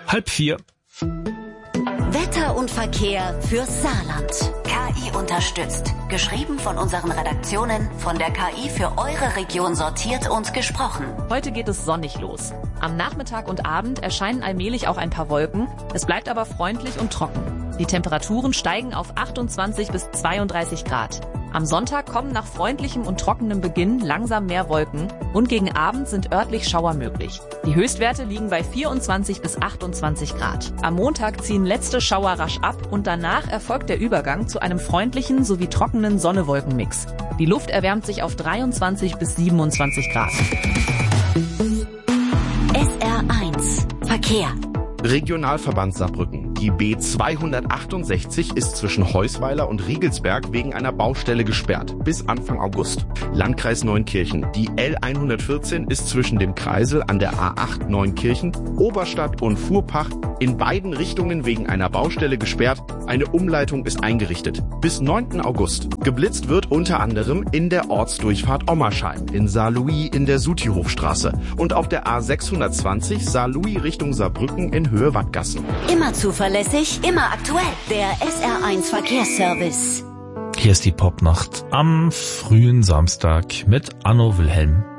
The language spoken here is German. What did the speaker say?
3:30. Wetter und Verkehr fürs Saarland. KI unterstützt. Geschrieben von unseren Redaktionen, von der KI für eure Region sortiert und gesprochen. Heute geht es sonnig los. Am Nachmittag und Abend erscheinen allmählich auch ein paar Wolken. Es bleibt aber freundlich und trocken. Die Temperaturen steigen auf 28 bis 32 Grad. Am Sonntag kommen nach freundlichem und trockenem Beginn langsam mehr Wolken und gegen Abend sind örtlich Schauer möglich. Die Höchstwerte liegen bei 24 bis 28 Grad. Am Montag ziehen letzte Schauer rasch ab und danach erfolgt der Übergang zu einem freundlichen sowie trockenen Sonne-Wolken-Mix. Die Luft erwärmt sich auf 23 bis 27 Grad. SR1 Verkehr. Regionalverband Saarbrücken. Die B268 ist zwischen Heusweiler und Riegelsberg wegen einer Baustelle gesperrt bis Anfang August. Landkreis Neunkirchen. Die L114 ist zwischen dem Kreisel an der A8 Neunkirchen, Oberstadt und Fuhrpach in beiden Richtungen wegen einer Baustelle gesperrt. Eine Umleitung ist eingerichtet. Bis 9. August. Geblitzt wird unter anderem in der Ortsdurchfahrt Ommersheim, in Saarlouis in der Sutihofstraße und auf der A620 Saarlouis Richtung Saarbrücken in Höhe Wattgassen. Immer zuverlässig, immer aktuell. Der SR1 Verkehrsservice. Hier ist die Popnacht am frühen Samstag mit Anno Wilhelm.